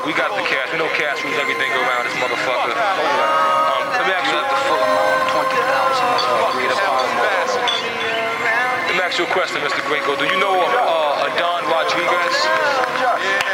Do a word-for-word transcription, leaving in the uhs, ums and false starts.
we got the cash. We know cash rules everything around this motherfucker. Um, let me ask you. You have the full amount, twenty thousand agreed upon. Let me ask you a question, Mister Gringo. Do you know uh, Adon Rodriguez?